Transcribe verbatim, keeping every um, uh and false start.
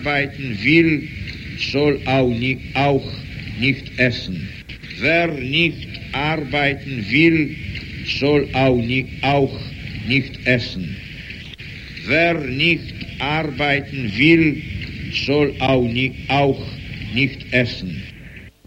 arbeiten will, soll auch nicht, auch nicht essen. Wer nicht arbeiten will, soll auch nicht, auch nicht essen. Wer nicht arbeiten will, soll auch nicht, auch nicht essen.